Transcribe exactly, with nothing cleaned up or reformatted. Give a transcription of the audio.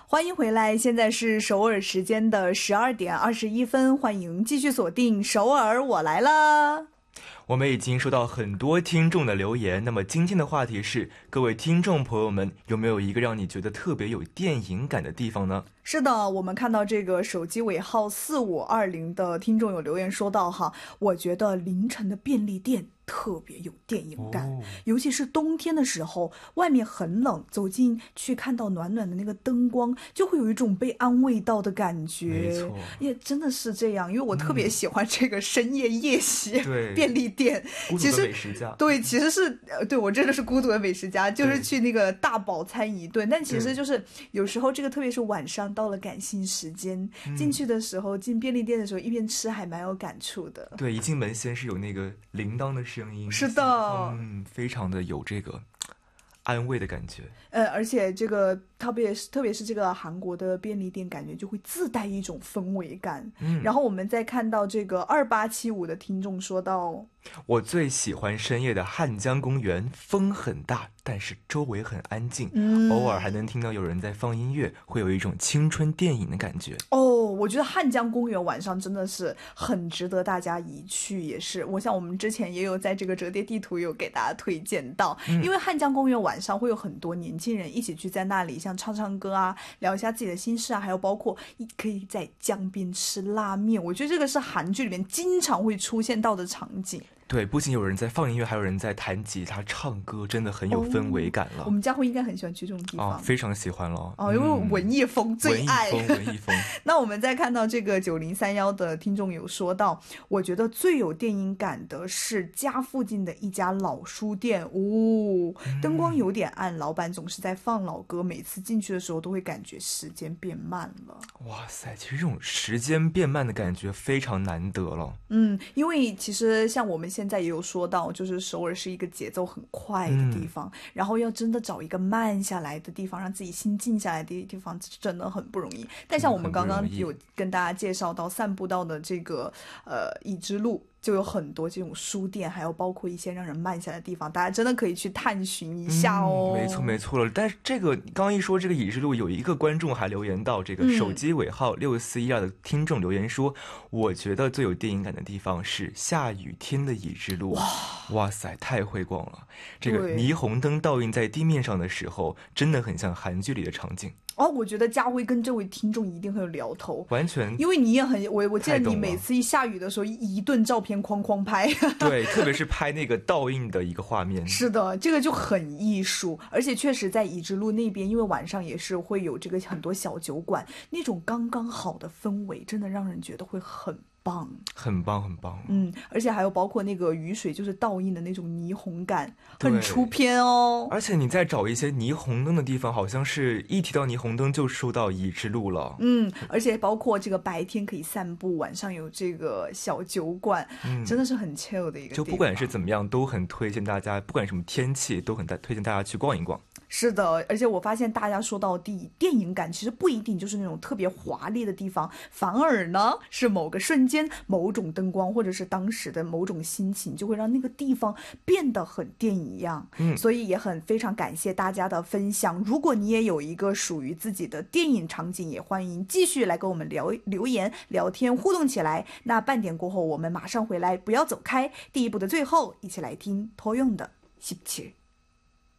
欢迎回来，现在是首尔时间的十二点二十一分，欢迎继续锁定首尔我来了。 我们已经收到很多听众的留言，那么今天的话题是，各位听众朋友们，有没有一个让你觉得特别有电影感的地方呢？ 是的，我们看到这个手机尾号四五二零的听众有留言说到哈，我觉得凌晨的便利店特别有电影感、哦、尤其是冬天的时候，外面很冷，走进去看到暖暖的那个灯光，就会有一种被安慰到的感觉。 没错， 也真的是这样，因为我特别喜欢这个深夜夜袭、嗯、便利店。 孤独的美食家， 对，其实是对我真的是孤独的美食家，就是去那个大饱餐一顿。但其实就是有时候这个特别是晚上到了感性时间、嗯、进去的时候，进便利店的时候一边吃还蛮有感触的。 对，一进门先是有那个铃铛的声音， 是的， 嗯，非常的有这个安慰的感觉。 呃，而且这个特别是特别是这个韩国的便利店，感觉就会自带一种氛围感。嗯，然后我们再看到这个二八七五的听众说到， 我最喜欢深夜的汉江公园，风很大，但是周围很安静、嗯、偶尔还能听到有人在放音乐，会有一种青春电影的感觉。 哦，我觉得汉江公园晚上真的是很值得大家一去，也是我想我们之前也有在这个折叠地图有给大家推荐到、嗯、因为汉江公园晚上会有很多年轻人一起去在那里像唱唱歌啊，聊一下自己的心事啊，还有包括可以在江边吃拉面，我觉得这个是韩剧里面经常会出现到的场景。 对，不仅有人在放音乐，还有人在弹吉他唱歌，真的很有氛围感了、哦、 我们家会应该很喜欢去这种地方、 哦、非常喜欢了哦，因为文艺风最爱、 嗯、文艺风文艺风那我们再看到这个九零三一的听众有说到，我觉得最有电影感的是家附近的一家老书店哦，灯光有点暗、嗯、老板总是在放老歌，每次进去的时候都会感觉时间变慢了。 哇塞，其实这种时间变慢的感觉非常难得了。 嗯，因为其实像我们现在也有说到，就是首尔是一个节奏很快的地方、嗯、然后要真的找一个慢下来的地方，让自己心静下来的地方真的很不容易。但像我们刚刚有跟大家介绍到散步到的这个呃已知路，就有很多这种书店，还有包括一些让人慢下来的地方，大家真的可以去探寻一下哦。 嗯、没错没错了。但是这个刚刚一说这个已知路，有一个观众还留言到，这个手机尾号六四一二的听众留言说、嗯、我觉得最有电影感的地方是下雨天的已知路。哇哇塞，太辉光了，这个霓虹灯倒映在地面上的时候真的很像韩剧里的场景。 哦，我觉得佳慧跟这位听众一定很有聊头， 完全， 因为你也很我我记得你每次一下雨的时候一顿照片哐哐拍对，特别是拍那个倒映的一个画面。 是的，这个就很艺术，而且确实在已知路那边，因为晚上也是会有这个很多小酒馆，那种刚刚好的氛围真的让人觉得会很棒， 很棒很棒。 嗯，而且还有包括那个雨水就是倒映的那种霓虹感，很出片哦。 而且你在找一些霓虹灯的地方，好像是一提到霓虹灯就说到已知路了。 嗯，而且包括这个白天可以散步，晚上有这个小酒馆、嗯、真的是很 chill 的一个地方。 就不管是怎么样都很推荐大家，不管什么天气都很推荐大家去逛一逛。 是的，而且我发现大家说到地电影感其实不一定就是那种特别华丽的地方，反而呢是某个瞬间某种灯光或者是当时的某种心情就会让那个地方变得很电影一样。嗯，所以也很非常感谢大家的分享，如果你也有一个属于自己的电影场景，也欢迎继续来跟我们聊留言聊天互动起来。那半点过后我们马上回来，不要走开，第一部的最后一起来听托用的十七。